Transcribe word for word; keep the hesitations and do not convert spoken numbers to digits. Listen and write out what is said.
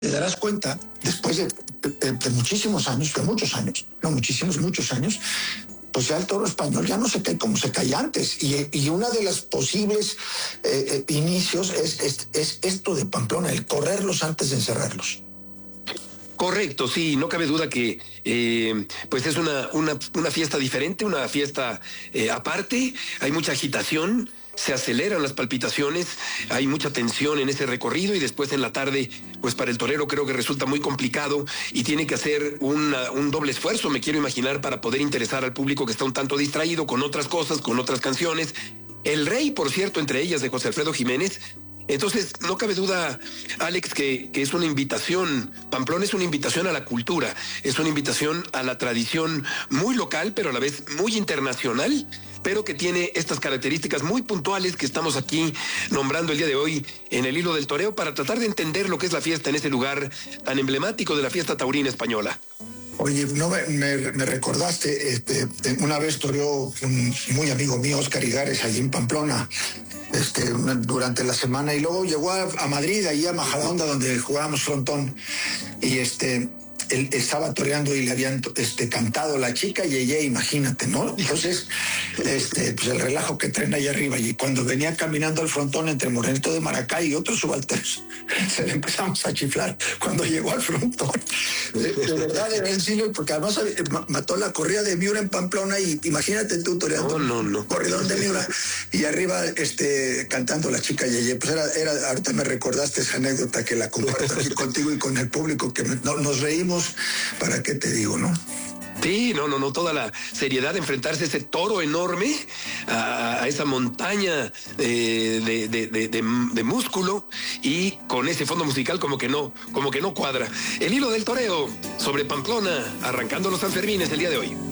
te darás cuenta, después de, de, de muchísimos años, de muchos años, no muchísimos, muchos años, pues ya el toro español ya no se cae como se caía antes. Y, y una de las posibles eh, eh, inicios es, es, es esto de Pamplona, el correrlos antes de encerrarlos. Correcto, sí, no cabe duda que eh, pues es una, una, una fiesta diferente, una fiesta eh, aparte, hay mucha agitación, se aceleran las palpitaciones, hay mucha tensión en ese recorrido y después en la tarde, pues para el torero creo que resulta muy complicado y tiene que hacer una, un doble esfuerzo, me quiero imaginar, para poder interesar al público que está un tanto distraído con otras cosas, con otras canciones. El Rey, por cierto, entre ellas de José Alfredo Jiménez. Entonces, no cabe duda, Alex, que, que es una invitación, Pamplona es una invitación a la cultura, es una invitación a la tradición muy local, pero a la vez muy internacional, pero que tiene estas características muy puntuales que estamos aquí nombrando el día de hoy en el hilo del toreo para tratar de entender lo que es la fiesta en ese lugar tan emblemático de la fiesta taurina española. Oye, no me, me, me recordaste, este, una vez toreó un muy amigo mío, Oscar Igares, allí en Pamplona, este, durante la semana, y luego llegó a, a Madrid, ahí a Majadahonda, donde jugábamos frontón, y este, él estaba toreando y le habían este, cantado la chica Yeye, imagínate, ¿no? Entonces, este, pues el relajo que traen ahí arriba, y cuando venía caminando al frontón entre Morenito de Maracay y otros subalternos, se le empezamos a chiflar cuando llegó al frontón. De, de verdad, de vencido, porque además mató la corrida de Miura en Pamplona, y imagínate tú toreando no, no, no. corridón de Miura, y arriba este, cantando la chica Yeye. Pues era, era, ahorita me recordaste esa anécdota que la comparto aquí contigo y con el público, que no, nos reímos. ¿Para qué te digo, no? Sí, no, no, no, toda la seriedad de enfrentarse a ese toro enorme, a, a esa montaña de, de, de, de, de, de músculo, y con ese fondo musical como que no, como que no cuadra. El hilo del toreo sobre Pamplona, arrancando los Sanfermines el día de hoy.